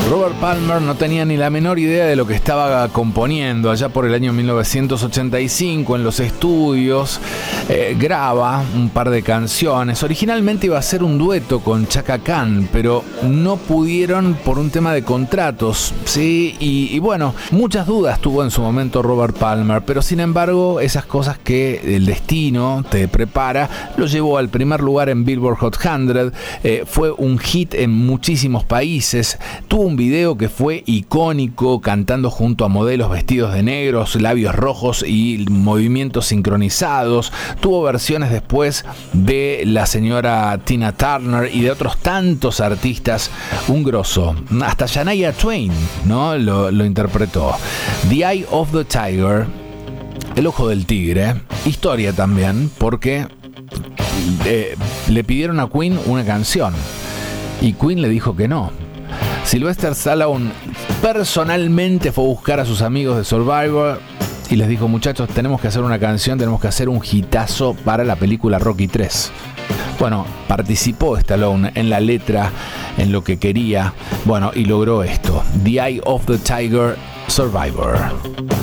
Robert Palmer no tenía ni la menor idea de lo que estaba componiendo. Allá por el año 1985 en los estudios graba un par de canciones. Originalmente iba a ser un dueto con Chaka Khan, pero no pudieron por un tema de contratos, ¿sí? Y bueno, muchas dudas tuvo en su momento Robert Palmer, pero sin embargo esas cosas que el destino te prepara lo llevó al primer lugar en Billboard Hot 100. Fue un hit en muchísimos países. Tuvo un video que fue icónico, cantando junto a modelos vestidos de negros, labios rojos y movimientos sincronizados. Tuvo versiones después de la señora Tina Turner y de otros tantos artistas. Un grosso. Hasta Shania Twain, ¿no? lo interpretó. The Eye of the Tiger, el ojo del tigre. Historia también, porque le pidieron a Queen una canción y Queen le dijo que no. Sylvester Stallone personalmente fue a buscar a sus amigos de Survivor y les dijo: muchachos, tenemos que hacer una canción, tenemos que hacer un hitazo para la película Rocky 3. Bueno, participó Stallone en la letra, en lo que quería, bueno, y logró esto. The Eye of the Tiger, Survivor.